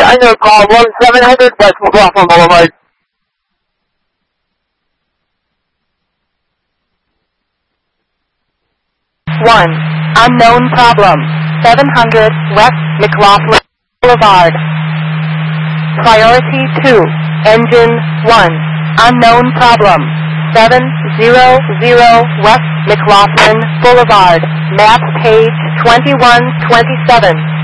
Diner, call 1700 West McLaughlin Boulevard. 1. Unknown problem. 700 West McLaughlin Boulevard. Priority 2. Engine 1. Unknown problem. 700 West McLaughlin Boulevard. Map page 2127.